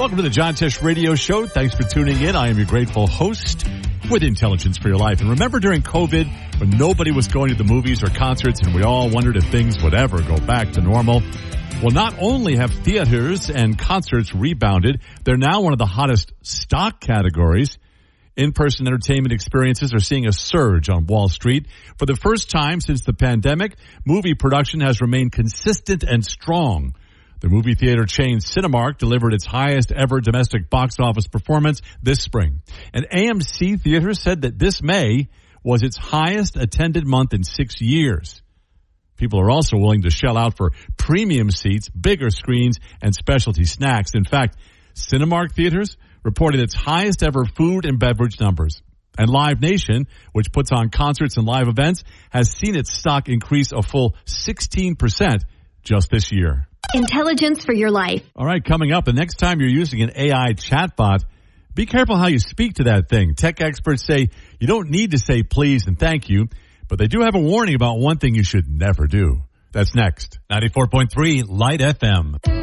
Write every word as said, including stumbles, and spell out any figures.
Welcome to the John Tesh Radio Show. Thanks for tuning in. I am your grateful host with Intelligence for Your Life. And remember during COVID when nobody was going to the movies or concerts and we all wondered if things would ever go back to normal? Well, not only have theaters and concerts rebounded, they're now one of the hottest stock categories. In-person entertainment experiences are seeing a surge on Wall Street. For the first time since the pandemic, movie production has remained consistent and strong. The movie theater chain Cinemark delivered its highest ever domestic box office performance this spring. And A M C Theaters said that this May was its highest attended month in six years. People are also willing to shell out for premium seats, bigger screens, and specialty snacks. In fact, Cinemark Theaters reported its highest ever food and beverage numbers. And Live Nation, which puts on concerts and live events, has seen its stock increase a full sixteen percent just this year. Intelligence for your life. All right, coming up, the next time you're using an A I chatbot, be careful how you speak to that thing. Tech experts say you don't need to say please and thank you, but they do have a warning about one thing you should never do. That's next. ninety-four point three Light F M.